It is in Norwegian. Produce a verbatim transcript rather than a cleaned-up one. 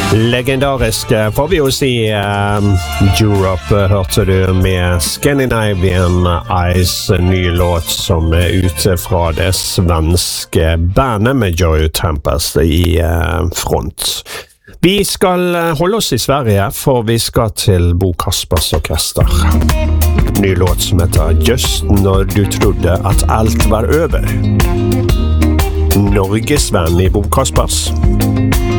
Legendarisk får vi jo si um, Europe hørte du med Scandinavian Eyes, ny låt som er ute fra det svenske bandet med Joy Tempest i uh, front. Vi skal holde oss i Sverige, for vi skal til Bo Kaspers Orkester. Ny låt som heter Just når du trodde at alt var over. Norgesvenn i Bo Kaspers.